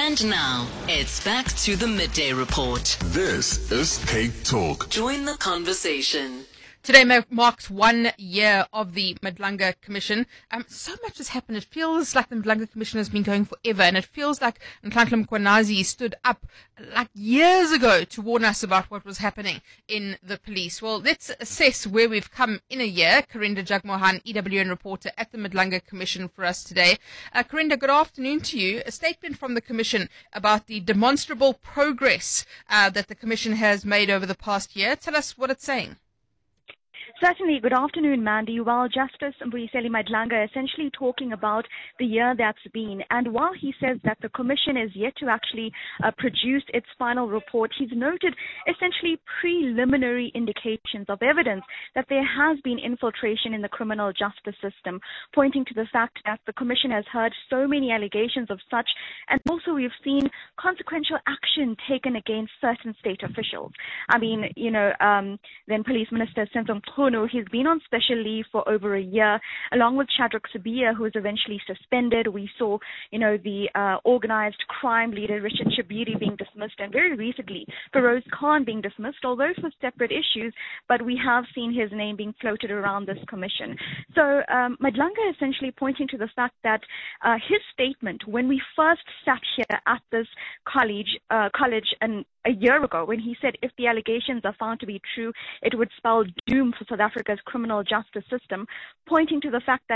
And now, it's back to the Midday Report. This is Cape Talk. Join the conversation. Today marks 1 year of the Madlanga Commission. So much has happened. It feels like the Madlanga Commission has been going forever, and it feels like Nhlanhla Mkhwanazi stood up like years ago to warn us about what was happening in the police. Well, let's assess where we've come in a year. Karinda Jagmohan, EWN reporter at the Madlanga Commission for us today. Karinda, good afternoon to you. A statement from the Commission about the demonstrable progress that the Commission has made over the past year. Tell us what it's saying. Certainly. Good afternoon, Mandy. Well, Justice Mbuyiseni Madlanga essentially talking about the year that's been. And while he says that the Commission is yet to actually produce its final report, he's noted essentially preliminary indications of evidence that there has been infiltration in the criminal justice system, pointing to the fact that the Commission has heard so many allegations of such. And also we've seen consequential action taken against certain state officials. I mean, then Police Minister Senzo Mchunu, he's been on special leave for over a year, along with Shadrack Sibiya, who was eventually suspended. We saw, the organized crime leader Richard Shabiri being dismissed, and very recently Feroz Khan being dismissed, although for separate issues, but we have seen his name being floated around this commission. So Madlanga essentially pointing to the fact that his statement when we first sat here at this college and a year ago, when he said if the allegations are found to be true, it would spell doom for South Africa's criminal justice system, pointing to the fact that